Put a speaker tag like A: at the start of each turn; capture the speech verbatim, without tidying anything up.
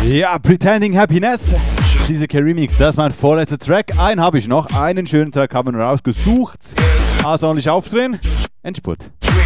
A: Ja, Pretending Happiness. Diese K-Remix, das ist mein vorletzter Track. Einen habe ich noch. Einen schönen Track haben wir rausgesucht. Also ordentlich aufdrehen. Endspurt.